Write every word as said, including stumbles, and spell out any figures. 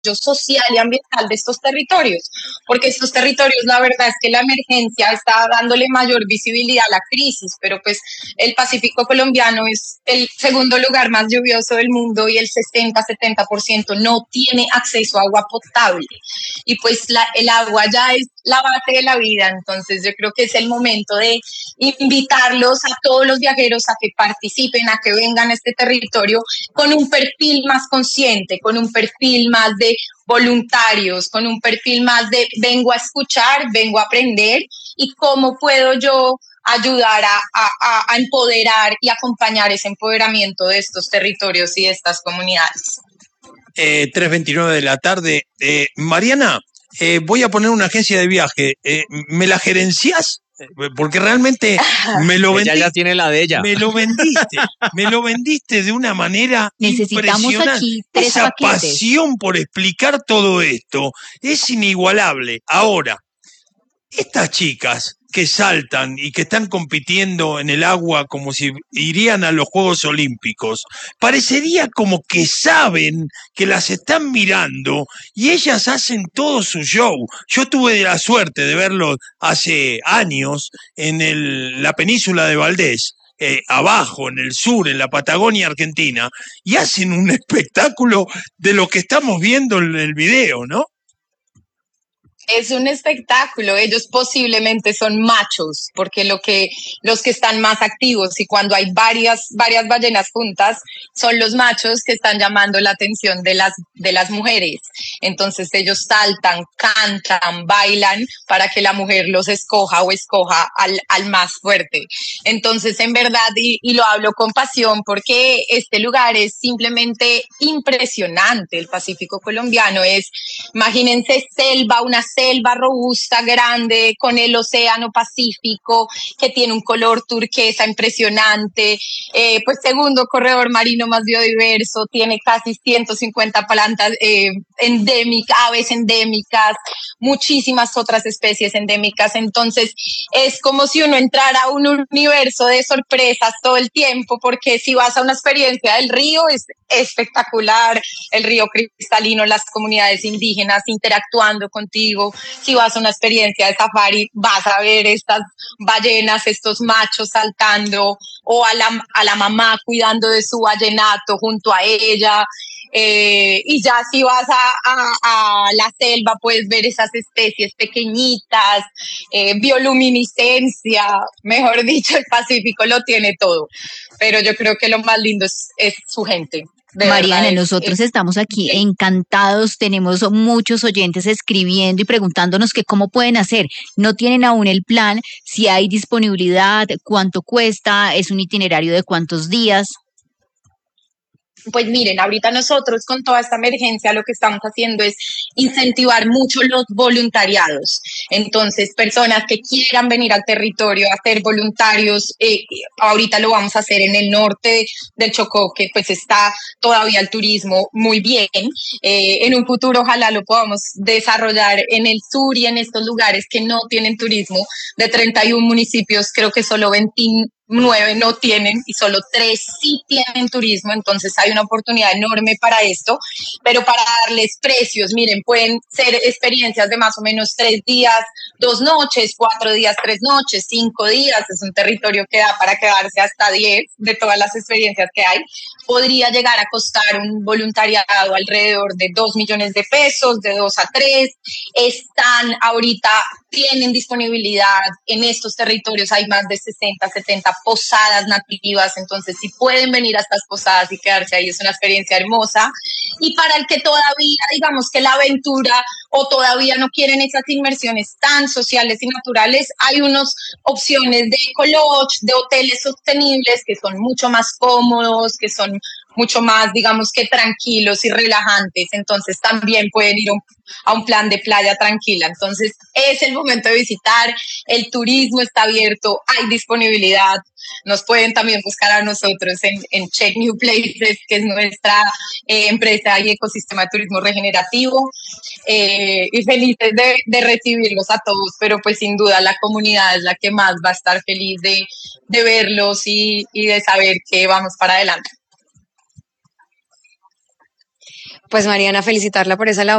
social y ambiental de estos territorios, porque estos territorios, la verdad es que la emergencia está dándole mayor visibilidad a la crisis, pero pues el Pacífico colombiano es el segundo lugar más lluvioso del mundo y el sesenta setenta por ciento no tiene acceso a agua potable, y pues la, el agua ya es la base de la vida. Entonces yo creo que es el momento de invitarlos a todos los viajeros a que participen, a que vengan a este territorio con un perfil más consciente, con un perfil más de voluntarios, con un perfil más de vengo a escuchar, vengo a aprender y cómo puedo yo ayudar a, a, a empoderar y acompañar ese empoderamiento de estos territorios y de estas comunidades. Eh, tres veintinueve de la tarde. Eh, Mariana, eh, voy a poner una agencia de viaje. Eh, ¿Me la gerenciás? Porque realmente me lo vendiste. Ella ya tiene la de ella. Me lo vendiste, me lo vendiste de una manera Necesitamos impresionante. Aquí tres Esa paquetes. pasión por explicar todo esto es inigualable. Ahora, estas chicas que saltan y que están compitiendo en el agua como si irían a los Juegos Olímpicos, parecería como que saben que las están mirando y ellas hacen todo su show. Yo tuve la suerte de verlo hace años en el, la península de Valdés, eh, abajo, en el sur, en la Patagonia Argentina, y hacen un espectáculo de lo que estamos viendo en el video, ¿no? Es un espectáculo. Ellos posiblemente son machos, porque lo que, los que están más activos y cuando hay varias, varias ballenas juntas son los machos que están llamando la atención de las, de las mujeres. Entonces ellos saltan, cantan, bailan para que la mujer los escoja o escoja al, al más fuerte. Entonces, en verdad, y, y lo hablo con pasión porque este lugar es simplemente impresionante. El Pacífico colombiano es, imagínense, selva, una selva robusta, grande, con el océano Pacífico, que tiene un color turquesa impresionante, eh, pues segundo corredor marino más biodiverso, tiene casi ciento cincuenta plantas eh, endémicas, aves endémicas, muchísimas otras especies endémicas. Entonces es como si uno entrara a un universo de sorpresas todo el tiempo, porque si vas a una experiencia del río es espectacular, el río cristalino, las comunidades indígenas interactuando contigo. Si vas a una experiencia de safari, vas a ver estas ballenas, estos machos saltando, o a la, a la mamá cuidando de su ballenato junto a ella. Eh, y ya si vas a, a, a la selva puedes ver esas especies pequeñitas, eh, bioluminiscencia, mejor dicho, el Pacífico lo tiene todo. Pero yo creo que lo más lindo es, es su gente. De Mariana, verdad, nosotros es, estamos aquí es, encantados, tenemos muchos oyentes escribiendo y preguntándonos que cómo pueden hacer. No tienen aún el plan, si hay disponibilidad, cuánto cuesta, es un itinerario de cuántos días. Pues miren, ahorita nosotros con toda esta emergencia lo que estamos haciendo es incentivar mucho los voluntariados. Entonces, personas que quieran venir al territorio a ser voluntarios, eh, ahorita lo vamos a hacer en el norte del Chocó, que pues está todavía el turismo muy bien. Eh, en un futuro ojalá lo podamos desarrollar en el sur y en estos lugares que no tienen turismo. De treinta y uno municipios, creo que solo veintinueve no tienen y solo tres sí tienen turismo. Entonces hay una oportunidad enorme para esto, pero para darles precios, miren, pueden ser experiencias de más o menos tres días, dos noches, cuatro días, tres noches, cinco días. Es un territorio que da para quedarse hasta diez de todas las experiencias que hay. Podría llegar a costar un voluntariado alrededor de dos millones de pesos, de dos a tres. Están ahorita, tienen disponibilidad en estos territorios, hay más de sesenta, setenta posadas nativas. Entonces si pueden venir a estas posadas y quedarse ahí, es una experiencia hermosa. Y para el que todavía, digamos que la aventura o todavía no quieren esas inmersiones tan sociales y naturales, hay unas opciones de ecolodge, de hoteles sostenibles que son mucho más cómodos, que son mucho más, digamos que tranquilos y relajantes. Entonces también pueden ir a un, a un plan de playa tranquila. Entonces es el momento de visitar, el turismo está abierto, hay disponibilidad. Nos pueden también buscar a nosotros en, en Check New Places, que es nuestra eh, empresa y ecosistema de turismo regenerativo, eh, y felices de, de recibirlos a todos, pero pues sin duda la comunidad es la que más va a estar feliz de, de verlos y, y de saber que vamos para adelante. Pues Mariana, felicitarla por esa labor